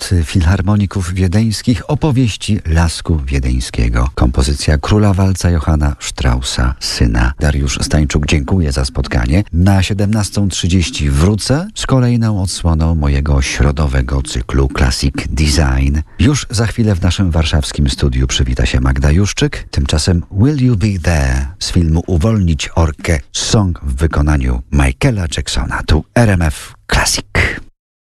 od filharmoników wiedeńskich opowieści Lasku Wiedeńskiego. Kompozycja Króla Walca Johanna Straussa, syna. Dariusz Stańczuk, dziękuję za spotkanie. Na 17:30 wrócę z kolejną odsłoną mojego środowego cyklu Classic Design. Już za chwilę w naszym warszawskim studiu przywita się Magda Juszczyk. Tymczasem Will You Be There z filmu Uwolnić Orkę, song w wykonaniu Michaela Jacksona. Tu RMF Classic.